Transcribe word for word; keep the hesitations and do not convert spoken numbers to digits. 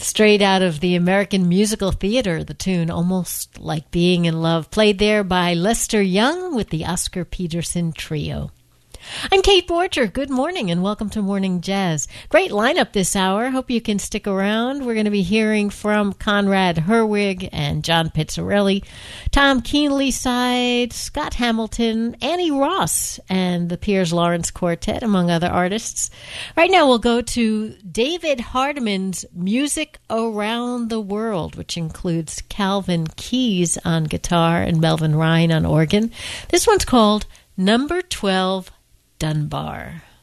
Straight out of the American Musical Theater, the tune Almost Like Being in Love, played there by Lester Young with the Oscar Peterson Trio. I'm Kate Borger. Good morning and welcome to Morning Jazz. Great lineup this hour. Hope you can stick around. We're going to be hearing from Conrad Herwig and John Pizzarelli, Tom Keenly side, Scott Hamilton, Annie Ross, and the Piers Lawrence Quartet, among other artists. Right now we'll go to David Hardiman's Music Around the World, which includes Calvin Keys on guitar and Melvin Ryan on organ. This one's called Number twelve Dunbar.